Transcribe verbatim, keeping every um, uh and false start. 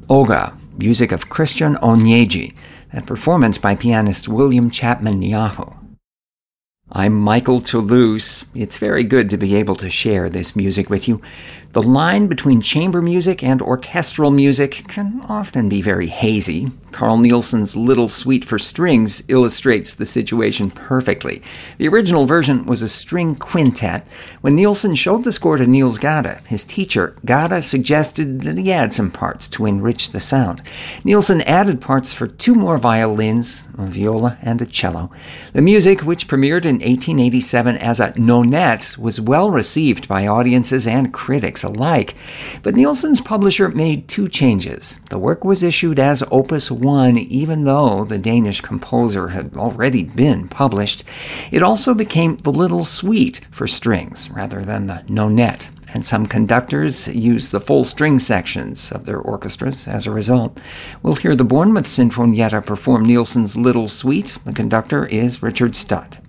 Olga, music of Christian Onyeji, that performance by pianist William Chapman Yahu. I'm Michael Toulouse. It's very good to be able to share this music with you. The line between chamber music and orchestral music can often be very hazy. Carl Nielsen's Little Suite for Strings illustrates the situation perfectly. The original version was a string quintet. When Nielsen showed the score to Niels Gade, his teacher, Gade suggested that he add some parts to enrich the sound. Nielsen added parts for two more violins, a viola, and a cello. The music, which premiered in eighteen eighty-seven as a nonette, was well received by audiences and critics alike. But Nielsen's publisher made two changes. The work was issued as Opus one, even though the Danish composer had already been published. It also became the Little Suite for Strings, rather than the nonette, and some conductors used the full string sections of their orchestras as a result. We'll hear the Bournemouth Sinfonietta perform Nielsen's Little Suite. The conductor is Richard Stutt.